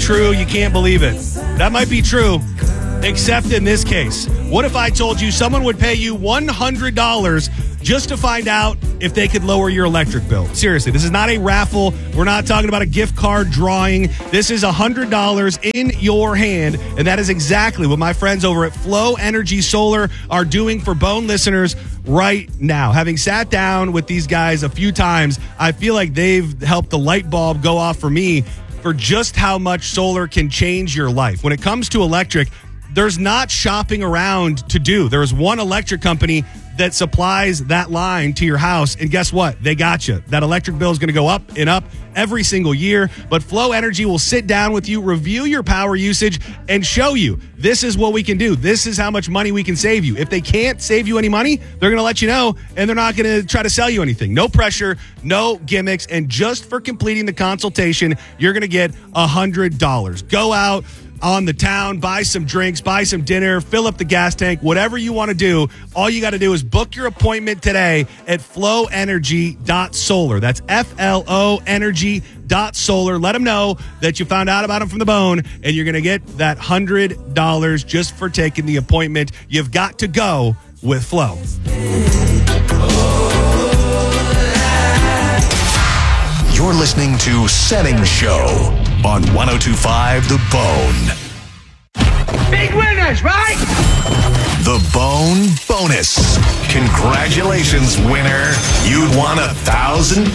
true. You can't believe it. That might be true, except in this case. What if I told you someone would pay you $100 just to find out if they could lower your electric bill? Seriously, this is not a raffle. We're not talking about a gift card drawing. This is $100 in your hand, and that is exactly what my friends over at Flow Energy Solar are doing for Bone listeners right now. Having sat down with these guys a few times, I feel like they've helped the light bulb go off for me for just how much solar can change your life. When it comes to electric, there's not shopping around to do. There's one electric company that supplies that line to your house, and guess what? They got you. That electric bill is going to go up and up every single year, but Flow Energy will sit down with you, review your power usage, and show you this is what we can do. This is how much money we can save you. If they can't save you any money, they're going to let you know, and they're not going to try to sell you anything. No pressure, no gimmicks, and just for completing the consultation, you're going to get $100. Go out on the town, buy some drinks, buy some dinner, fill up the gas tank, whatever you want to do. All you got to do is book your appointment today at flowenergy.solar. That's FLO energy.solar. Let them know that you found out about them from the Bone, and you're going to get that $100 just for taking the appointment. You've got to go with Flow. You're listening to Setting Show on 102.5 The Bone. Big winners, right? The Bone Bonus. Congratulations, winner. You'd won $1,000.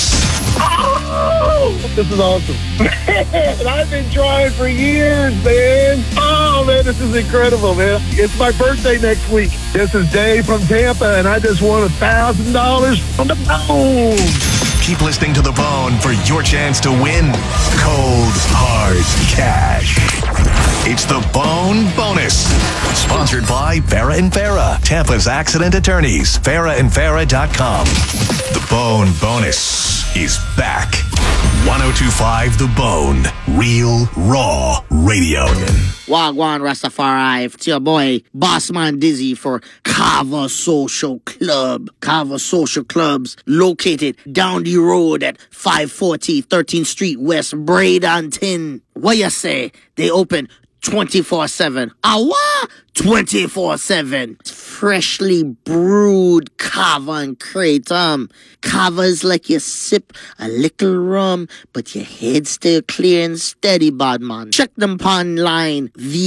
Oh, this is awesome. Man, I've been trying for years, man. Oh, man, this is incredible, man. It's my birthday next week. This is Dave from Tampa, and I just won $1,000 from the Bone. Keep listening to The Bone for your chance to win cold, hard cash. It's The Bone Bonus. Sponsored by Farah & Farah, Tampa's accident attorneys. FarahandFarah.com. The Bone Bonus is back. 102.5 The Bone. Real, raw radio. Wagwan Rastafari, it's your boy Bossman Dizzy for Kava Social Club. Kava Social Club's located down the road at 540 13th Street West, Bradenton. What you say? They open 24/7. Awa! 24/7. Freshly brewed kava and kratom. Kava is like you sip a little rum, but your head still clear and steady, badman. Check them online,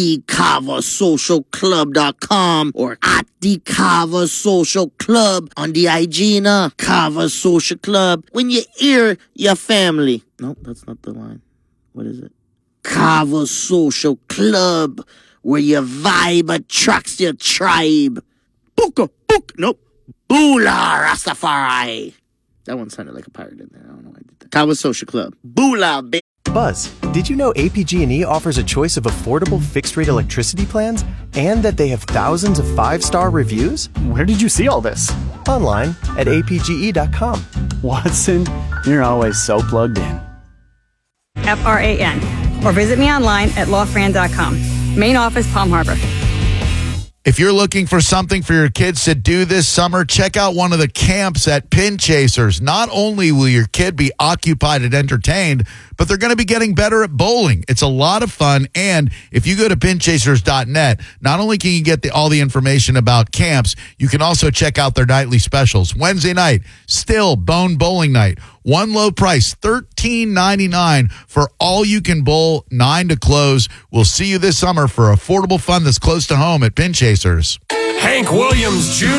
thekavasocialclub.com or at the Kava Social Club on the IG. Kava Social Club. When you hear your family. Nope, that's not the line. What is it? Kava Social Club, where your vibe attracts your tribe. Booka, book, nope. Boola Rastafari. That one sounded like a pirate in there. I don't know why I did that. Kava Social Club. Boola, bitch. Buzz, did you know APG&E offers a choice of affordable fixed-rate electricity plans and that they have thousands of 5-star reviews? Where did you see all this? Online at apge.com. Watson, you're always so plugged in. FRAN. Or visit me online at lawfran.com. Main office, Palm Harbor. If you're looking for something for your kids to do this summer, check out one of the camps at Pin Chasers. Not only will your kid be occupied and entertained, but they're going to be getting better at bowling. It's a lot of fun, and if you go to pinchasers.net, not only can you get all the information about camps, you can also check out their nightly specials. Wednesday night, still Bone Bowling Night. One low price, $13.99 for all you can bowl, 9 to close. We'll see you this summer for affordable fun that's close to home at Pin Chasers. Hank Williams Jr.